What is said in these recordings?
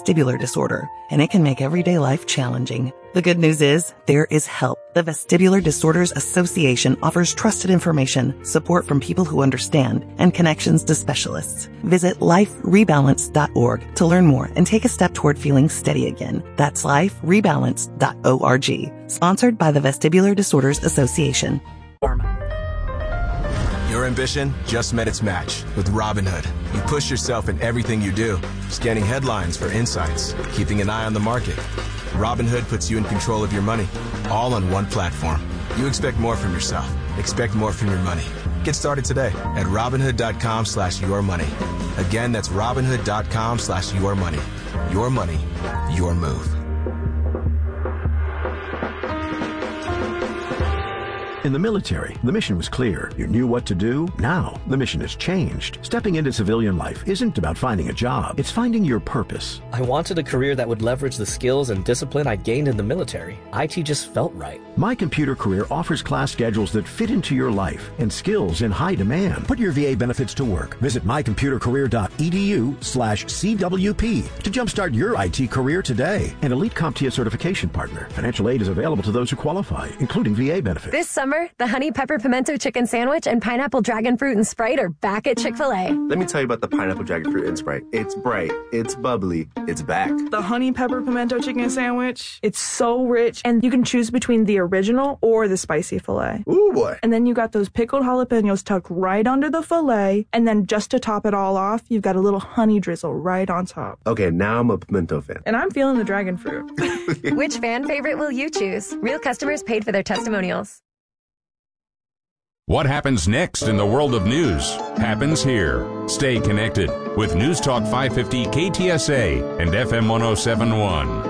vestibular disorder, and it can make everyday life challenging. The good news is there is help. The Vestibular Disorders Association offers trusted information, support from people who understand, and connections to specialists. Visit liferebalance.org to learn more and take a step toward feeling steady again. That's liferebalance.org. Sponsored by the Vestibular Disorders Association. Your ambition just met its match with Robinhood. You push yourself in everything you do, scanning headlines for insights, keeping an eye on the market. Robinhood puts you in control of your money, all on one platform. You expect more from yourself. Expect more from your money. Get started today at Robinhood.com/yourmoney. Again, that's Robinhood.com/yourmoney. Your money, your move. In the military, the mission was clear. You knew what to do. Now, the mission has changed. Stepping into civilian life isn't about finding a job. It's finding your purpose. I wanted a career that would leverage the skills and discipline I gained in the military. IT just felt right. My Computer Career offers class schedules that fit into your life and skills in high demand. Put your VA benefits to work. Visit mycomputercareer.edu/CWP to jumpstart your IT career today. An elite CompTIA certification partner. Financial aid is available to those who qualify, including VA benefits. This summer, the honey pepper pimento chicken sandwich and pineapple dragon fruit and Sprite are back at Chick-fil-A. Let me tell you about the pineapple dragon fruit and Sprite. It's bright, it's bubbly, it's back. The honey pepper pimento chicken sandwich, it's so rich, and you can choose between the original or the spicy filet. Ooh, boy. And then you got those pickled jalapenos tucked right under the filet, and then just to top it all off, you've got a little honey drizzle right on top. Okay, now I'm a pimento fan. And I'm feeling the dragon fruit. Which fan favorite will you choose? Real customers paid for their testimonials. What happens next in the world of news happens here. Stay connected with News Talk 550 KTSA and FM 1071.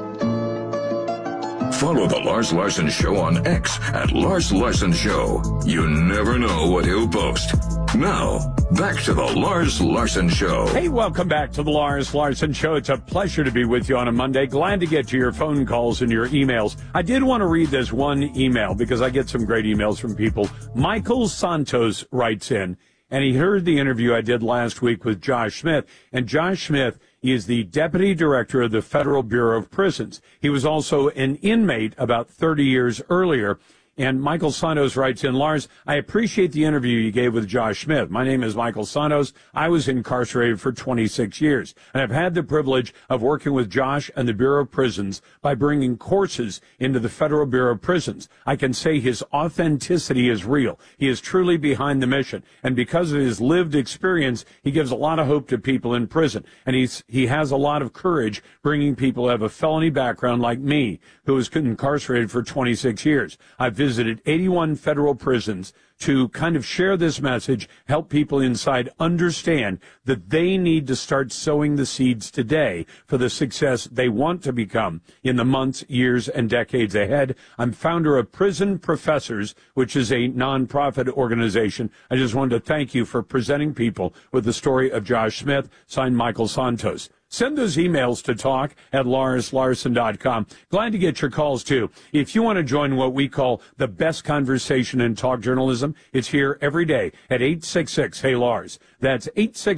Follow The Lars Larson Show on X at Lars Larson Show. You never know what he'll post. Now, back to The Lars Larson Show. Hey, welcome back to The Lars Larson Show. It's a pleasure to be with you on a Monday. Glad to get to your phone calls and your emails. I did want to read this one email because I get some great emails from people. Michael Santos writes in, and he heard the interview I did last week with Josh Smith. And Josh Smith is the Deputy Director of the Federal Bureau of Prisons. He was also an inmate about 30 years earlier. And Michael Santos writes in, Lars, I appreciate the interview you gave with Josh Smith. My name is Michael Santos. I was incarcerated for 26 years, and I've had the privilege of working with Josh and the Bureau of Prisons by bringing courses into the Federal Bureau of Prisons. I can say his authenticity is real. He is truly behind the mission, and because of his lived experience, he gives a lot of hope to people in prison, and he has a lot of courage bringing people who have a felony background like me, who was incarcerated for 26 years. I've visited 81 federal prisons to kind of share this message, help people inside understand that they need to start sowing the seeds today for the success they want to become in the months, years, and decades ahead. I'm founder of Prison Professors, which is a nonprofit organization. I just wanted to thank you for presenting people with the story of Josh Smith, signed Michael Santos. Send those emails to talk@larslarson.com. Glad to get your calls, too. If you want to join what we call the best conversation in talk journalism, it's here every day at 866-HEY-LARS. That's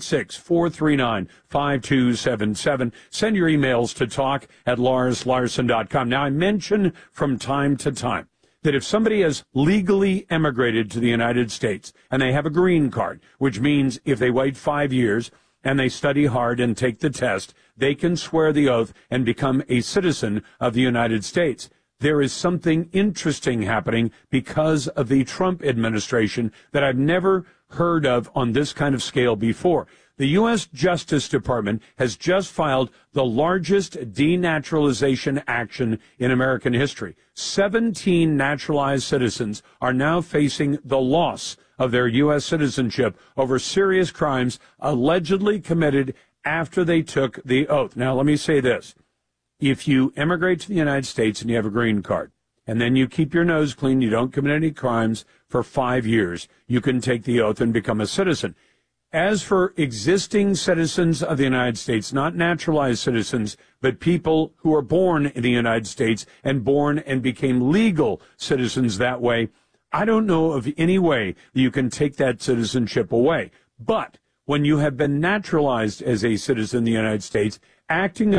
866-439-5277. Send your emails to talk@larslarson.com. Now, I mention from time to time that if somebody has legally emigrated to the United States and they have a green card, which means if they wait 5 years and they study hard and take the test, they can swear the oath and become a citizen of the United States. There is something interesting happening because of the Trump administration that I've never heard of on this kind of scale before. The U.S. Justice Department has just filed the largest denaturalization action in American history. 17 naturalized citizens are now facing the loss of their U.S. citizenship over serious crimes allegedly committed after they took the oath. Now, let me say this. If you immigrate to the United States and you have a green card, and then you keep your nose clean, you don't commit any crimes for 5 years, you can take the oath and become a citizen. As for existing citizens of the United States, not naturalized citizens, but people who are born in the United States and born and became legal citizens that way, I don't know of any way that you can take that citizenship away. But when you have been naturalized as a citizen of the United States, acting